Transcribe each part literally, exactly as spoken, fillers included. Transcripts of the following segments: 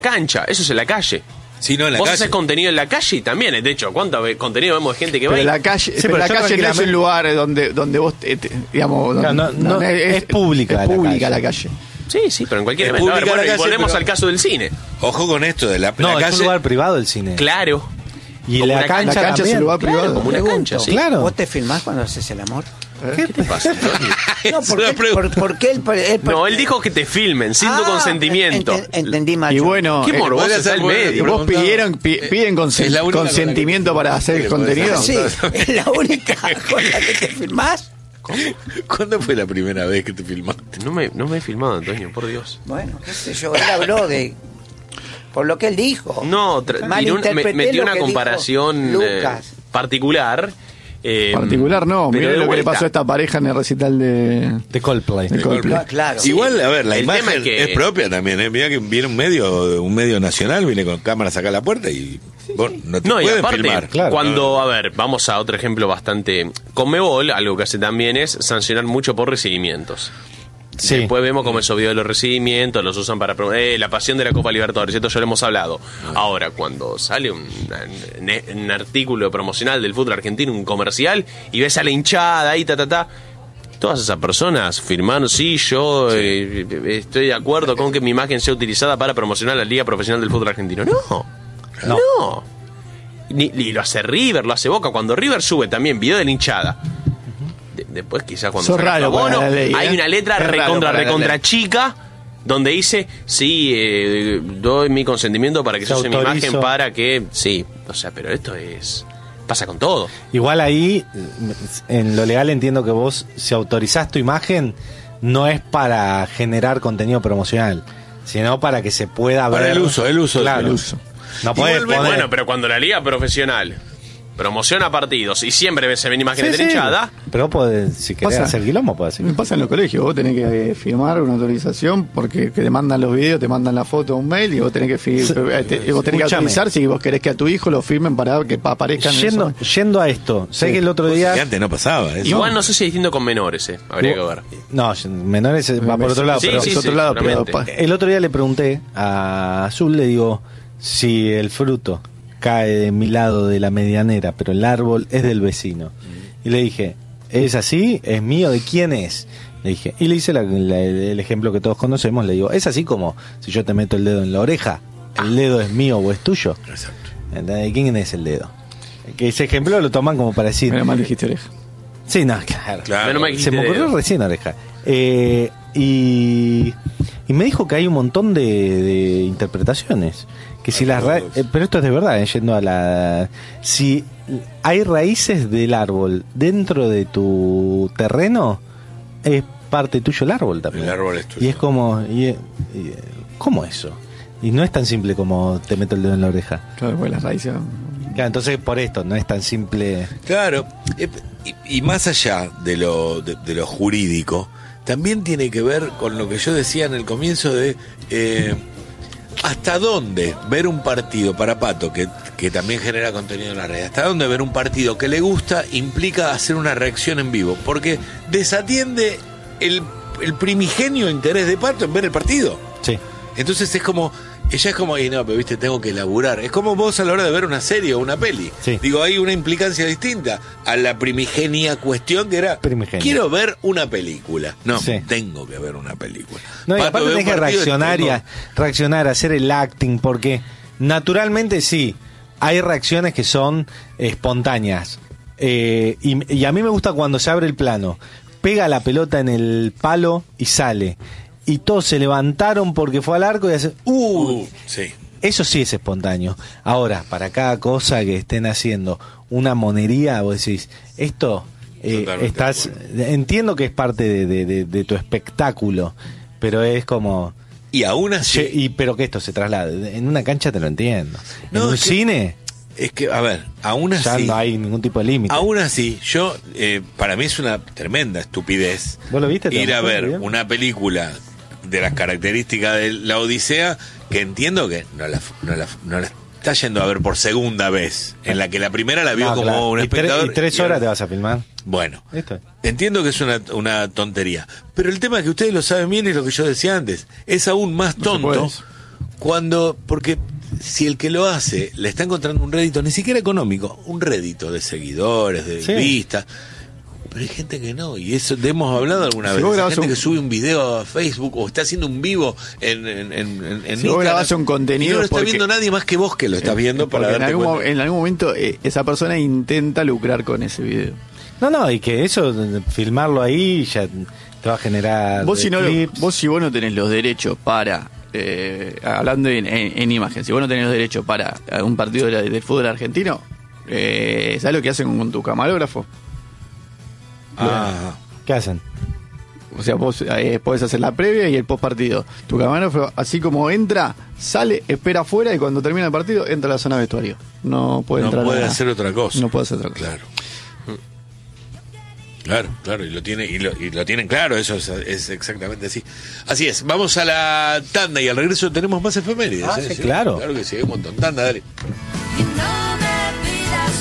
cancha, eso es en la calle. Sí, no, en la Vos calle. haces contenido en la calle y también, de hecho, ¿cuánto ve- contenido vemos de gente que Pero va? y- la calle, Sí, pero pero la yo calle no es tranquilamente- un lugar donde, donde vos, te- te- digamos, Claro, donde- no- no, donde es pública es la pública calle. la calle. Sí, sí, pero en cualquier Es evento. A ver, pública bueno, la y calle, volvemos pero- al caso del cine. Ojo con esto de la, No, la es calle. un lugar privado el cine. Claro. Y Como la una cancha, La cancha es también. un lugar privado. como una Pregunto, cancha, sí. Claro. ¿Vos te filmás cuando haces el amor? ¿Qué te pasa, Antonio? No, Es ¿por una qué, pregunta. por, por qué él, él- No, él dijo que te filmen sin tu Ah, consentimiento. ent- entendí mal. Y yo. bueno, Qué eh, morboso podría está ser el bueno, medio. ¿vos preguntado. pidieron, pi- Eh, piden consen- es la única consentimiento con la que- para hacer que el le puede contenido? hacer. Sí, es la única con la que te filmás. ¿Cuándo fue la primera vez que te filmaste? No me, no me he filmado, Antonio, por Dios. Bueno, qué sé yo, él habló de... Por lo que él dijo. No, tra- tiró un- me, Malinterpreté metió lo una que dijo comparación eh, Lucas. particular. eh, Particular no, pero mirá de lo que le vuelta. pasó a esta pareja en el recital de... De Coldplay. de Coldplay. Ah, claro. Igual, a ver, la El tema imagen es que- es propia también, ¿eh? Mirá que viene un medio, un medio nacional, viene con cámaras acá a la puerta y vos no te No, y pueden aparte, filmar. Claro. cuando, a ver, vamos a otro ejemplo bastante... Conmebol, algo que hace también es sancionar mucho por recibimientos. Sí. Después vemos cómo esos videos de los recibimientos los usan para... pro- Eh, la pasión de la Copa Libertadores, esto ya lo hemos hablado. Ahora, cuando sale un, un, un artículo promocional del fútbol argentino, un comercial, y ves a la hinchada ahí, ta, ta, ta... Todas esas personas firmaron, sí, yo eh, estoy de acuerdo con que mi imagen sea utilizada para promocionar la Liga Profesional del Fútbol Argentino. No, No. no. Ni, ni lo hace River, lo hace Boca. Cuando River sube también video de la hinchada. De- después quizás cuando Sos saca raro Bono, para la ley, ¿eh? hay una letra Es raro recontra, para la recontra ley. chica donde dice, sí, eh, doy mi consentimiento para que se Se use mi autorizo. imagen para que... Sí, o sea, pero esto es... Pasa con todo. Igual ahí, en lo legal entiendo que vos, si autorizás tu imagen, no es para generar contenido promocional, sino para que se pueda Para ver. el uso, el uso, Claro. el uso. No podés Igual, poner... Bueno, pero cuando la liga profesional promociona partidos y siempre ves- se ven imágenes Sí, de la sí. hinchada... Pero vos podés, si querés Pasa. hacer quilombo, podés hacer. Me pasa en los colegios, vos tenés que eh, firmar una autorización porque que te mandan los videos, te mandan la foto a un mail y vos tenés que, fi- Sí. eh, te- y vos tenés que Escuchame. autorizar si vos querés que a tu hijo lo firmen para que pa- aparezcan en Yendo, eso. yendo a esto, sé Sí. que el otro día... Que antes no pasaba eso. Igual no sé si es distinto con menores, eh. Habría que ver. No, menores eh, va por otro lado, Sí, pero sí, es otro lado, pero seguramente. pa- el otro día le pregunté a Azul, le digo, si el fruto cae de mi lado de la medianera, pero el árbol es del vecino. Y le dije, ¿es así? ¿Es mío? ¿De quién es? Le dije, y le hice la- la- el ejemplo que todos conocemos, le digo, es así como si yo te meto el dedo en la oreja, ¿el dedo es mío o es tuyo? Exacto. ¿Entendés? ¿De quién es el dedo? Que ese ejemplo lo toman como para decir... Menos mal dijiste oreja. Sí, no, claro. Claro. Menos mal que Se me dijiste ocurrió dedo. recién, oreja. Eh, y, y me dijo que hay un montón de, de interpretaciones. Que si las ra- eh, pero esto es de verdad, eh, yendo a la. Si hay raíces del árbol dentro de tu terreno, es parte tuyo el árbol también. El árbol es tuyo. Y es como. Y, y- ¿Cómo eso? Y no es tan simple como te meto el dedo en la oreja. Claro, pues las raíces. Claro, entonces por esto, no es tan simple. Claro, eh, y, y más allá de lo, de, de lo jurídico, también tiene que ver con lo que yo decía en el comienzo de eh, hasta dónde ver un partido para Pato, que, que también genera contenido en la red, hasta dónde ver un partido que le gusta implica hacer una reacción en vivo, porque desatiende el, el primigenio interés de Pato en ver el partido. Sí. Entonces es como, ella es como, y no, pero viste, tengo que laburar. Es como vos a la hora de ver una serie o una peli. Sí. Digo, hay una implicancia distinta a la primigenia cuestión que era, Primigenia. quiero ver una película. No, Sí. tengo que ver una película. No, y Pato aparte ve un tenés que partido y reaccionar y tengo- a, reaccionar, hacer el acting, porque naturalmente sí, hay reacciones que son espontáneas. Eh, y, y a mí me gusta cuando se abre el plano, pega la pelota en el palo y sale. Y todos se levantaron porque fue al arco y hacen, ¡uh! Uh, sí. Eso sí es espontáneo. Ahora, para cada cosa que estén haciendo una monería, vos decís, esto eh, Totalmente estás. de Entiendo que es parte de, de- de- de tu espectáculo, pero es como. Y aún así, che, y pero que esto se traslade. En una cancha te lo entiendo. No, en un es que- cine es que, a ver, aún ya así, no hay ningún tipo de límite. aún así, yo, eh, para mí es una tremenda estupidez ¿Vos lo viste? ¿Te ir lo a mostré ver bien? una película de las características de la Odisea, que entiendo que no la, no la, no la está yendo a ver por segunda vez, en la que la primera la vio No, como claro. un Y tre- espectador. y tres y ahora- horas te vas a filmar. Bueno, Esto es. entiendo que es una, una tontería, pero el tema es que ustedes lo saben bien, es lo que yo decía antes, es aún más No se puede tonto eso. Cuando, porque si el que lo hace le está encontrando un rédito, ni siquiera económico, un rédito de seguidores, de Sí. vistas. Pero hay gente que no, y eso hemos hablado alguna Si vez. vos Hay grabás gente un- que sube un video a Facebook o está haciendo un vivo en, en, en, en Si vos Instagram, grabás un contenido y no lo está porque- viendo nadie más que vos que lo estás viendo para Porque en darte algún, mo- cuenta. en algún momento eh, esa persona intenta lucrar con ese video. No, no, y que eso, de filmarlo ahí, ya te va a generar. Vos si, no, lo- clips. vos si vos no tenés los derechos para, eh, hablando en, en- en imagen, si vos no tenés los derechos para eh, un partido de, la- de fútbol argentino, eh, ¿sabés lo que hacen con tu camarógrafo? Ah, ¿Qué hacen? O sea, vos eh, podés hacer la previa y el post partido. Tu camarógrafo, así como entra, sale, espera afuera y cuando termina el partido entra a la zona de vestuario. No puede no entrar puede a- hacer otra cosa. No puede hacer otra cosa. Claro. Claro, claro, y lo tiene y lo, y lo tienen claro, eso es, es exactamente así. Así es, vamos a la tanda y al regreso tenemos más efemérides. Ah, ¿eh? sí, claro. Claro que sí, hay un montón. Tanda, dale. Y no me pidas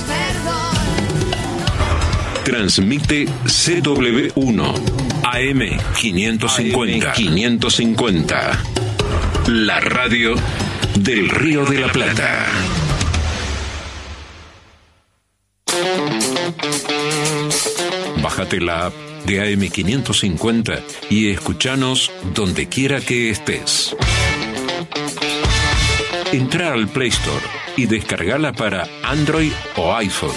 perdón. Transmite C W uno A M quinientos cincuenta. quinientos cincuenta. La radio del Río de la Plata. Bájate la app de A M quinientos cincuenta y escuchanos donde quiera que estés. Entra al Play Store y descargala para Android o iPhone.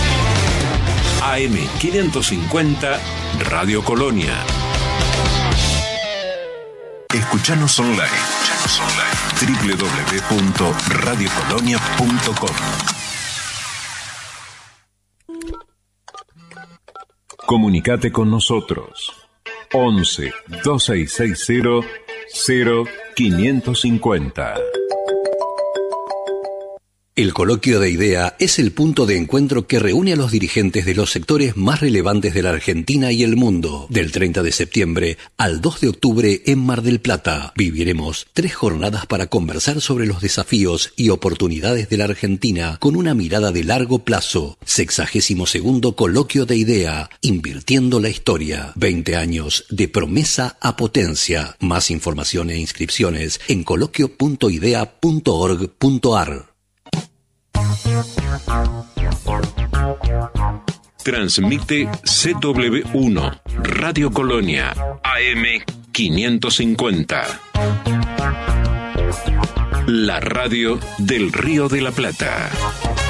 A M quinientos cincuenta Radio Colonia. Escuchanos online. Escuchanos online. doble u doble u doble u punto radio colonia punto com. Comunicate con nosotros. once, dos seis seis cero, cero quinientos cincuenta. El Coloquio de Idea es el punto de encuentro que reúne a los dirigentes de los sectores más relevantes de la Argentina y el mundo. Del treinta de septiembre al dos de octubre en Mar del Plata, viviremos tres jornadas para conversar sobre los desafíos y oportunidades de la Argentina con una mirada de largo plazo. Sexagésimo segundo Coloquio de Idea, invirtiendo la historia. veinte años de promesa a potencia. Más información e inscripciones en coloquio punto idea punto org punto ar. Transmite C W uno Radio Colonia A M quinientos cincuenta. La radio del Río de la Plata.